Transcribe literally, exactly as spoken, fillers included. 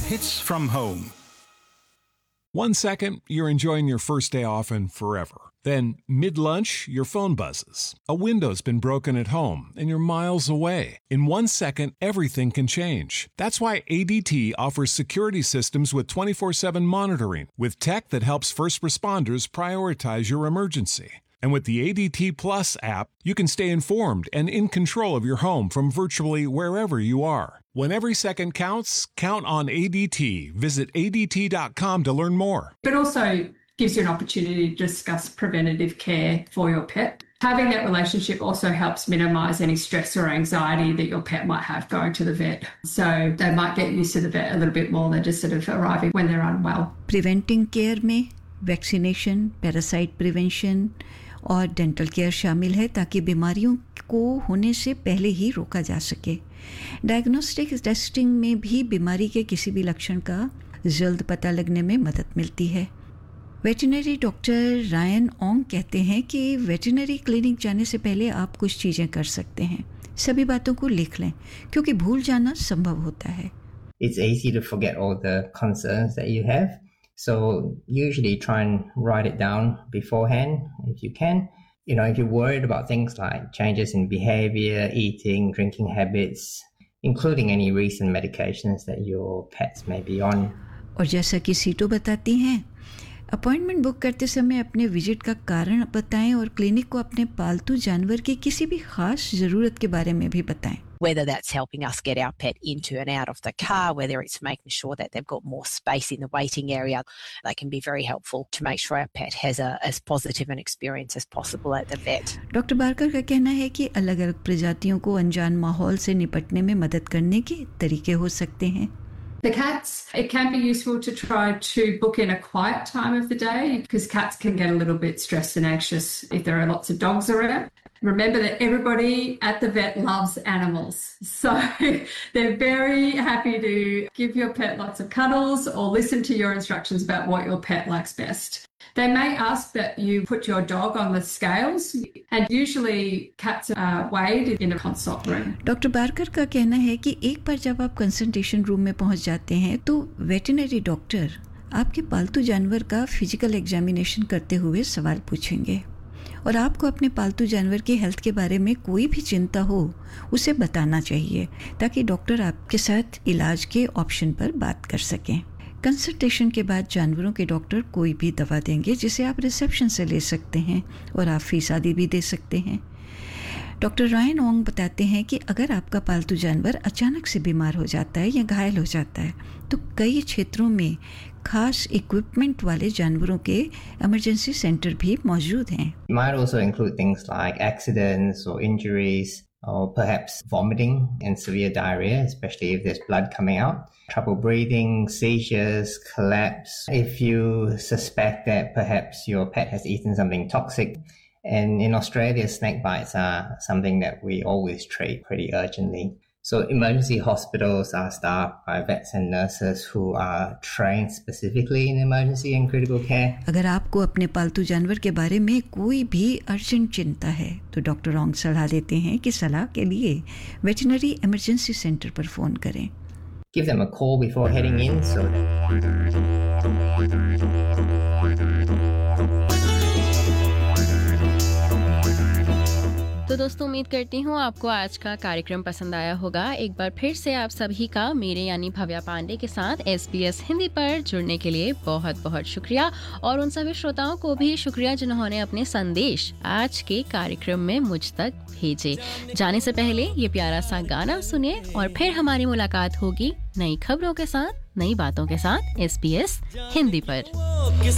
Hits from home. One second, you're enjoying your first day off and forever. Then, mid-lunch, your phone buzzes. A window's been broken at home, and you're miles away. In one second, everything can change. That's why A D T offers security systems with twenty-four seven monitoring, with tech that helps first responders prioritize your emergency. And with the A D T Plus app, you can stay informed and in control of your home from virtually wherever you are. When every second counts, count on A D T. Visit A D T dot com to learn more. But also gives you an opportunity to discuss preventative care for your pet. Having that relationship also helps minimise any stress or anxiety that your pet might have going to the vet. So they might get used to the vet a little bit more than just sort of arriving when they're unwell. Preventing care में vaccination, parasite prevention और dental care शामिल है ताकि बीमारियों को होने से पहले ही रोका जा सके. डायग्नोस्टिक टेस्टिंग में भी बीमारी के किसी भी लक्षण का जल्द पता लगने में मदद मिलती है. वेटरनरी डॉक्टर रायन ओंग कहते हैं कि वेटरनरी क्लिनिक जाने से पहले आप कुछ चीज़ें कर सकते हैं. सभी बातों को लिख लें क्योंकि भूल जाना संभव होता है. It's easy to forget all the concerns that you have. So usually try and write it down beforehand if you can. You know, if you're worried about things like changes in behavior, eating, drinking habits, including any recent medications that your pets may be on. और जैसा कि सीटो बताती हैं, appointment book करते समय अपने visit का कारण बताएं और क्लिनिक को अपने पालतू जानवर की किसी भी खास ज़रूरत के बारे में भी बताएं. Whether that's helping us get our pet into and out of the car, whether it's making sure that they've got more space in the waiting area, they can be very helpful to make sure our pet has a, as positive an experience as possible at the vet. Doctor Barker का कहना है कि अलग-अलग प्रजातियों को अनजान माहौल से निपटने में मदद करने के तरीके हो सकते हैं. The cats, it can be useful to try to book in a quiet time of the day because cats can get a little bit stressed and anxious if there are lots of dogs around. Remember that everybody at the vet loves animals. So they're very happy to give your pet lots of cuddles or listen to your instructions about what your pet likes best. They may ask that you put your dog on the scales and usually cats are weighed in a consult room. Doctor Barker का कहना है कि एक बार जब आप consultation room में पहुंच जाते हैं तो वेटरनरी डॉक्टर आपके पालतू जानवर का फिजिकल एग्जामिनेशन करते हुए सवाल पूछेंगे और आपको अपने पालतू जानवर की हेल्थ के बारे में कोई भी चिंता हो उसे बताना चाहिए ताकि डॉक्टर आपके साथ इलाज के ऑप्शन पर बात कर सकें. कंसल्टेशन के बाद जानवरों के डॉक्टर कोई भी दवा देंगे जिसे आप रिसेप्शन से ले सकते हैं और आप फीस आदि भी दे सकते हैं. डॉक्टर रायन ओंग बताते हैं कि अगर आपका पालतू जानवर अचानक से बीमार हो जाता है या घायल हो जाता है तो कई क्षेत्रों में खास इक्विपमेंट वाले जानवरों के इमरजेंसी सेंटर भी मौजूद हैं. It might also include things like accidents or injuries or perhaps vomiting and severe diarrhea, especially if there's blood coming out, trouble breathing, seizures, collapse. If you suspect that perhaps your pet has eaten something toxic, and in Australia, snake bites are something that we always treat pretty urgently. So emergency hospitals are staffed by vets and nurses who are trained specifically in emergency and critical care. अगर आपको अपने पालतू जानवर के बारे में कोई भी अर्जेंट चिंता है तो डॉक्टर ओंग सलाह देते हैं कि सलाह के लिए वेटरनरी इमरजेंसी सेंटर पर फोन करें. Give them a call before heading in so तो दोस्तों उम्मीद करती हूँ आपको आज का कार्यक्रम पसंद आया होगा. एक बार फिर से आप सभी का मेरे यानी भव्या पांडे के साथ एस बी एस हिंदी पर जुड़ने के लिए बहुत बहुत शुक्रिया और उन सभी श्रोताओं को भी शुक्रिया जिन्होंने अपने संदेश आज के कार्यक्रम में मुझ तक भेजे. जाने से पहले ये प्यारा सा गाना सुनिए और फिर हमारी मुलाकात होगी नई खबरों के साथ, नई बातों के साथ एस बी एस हिंदी पर.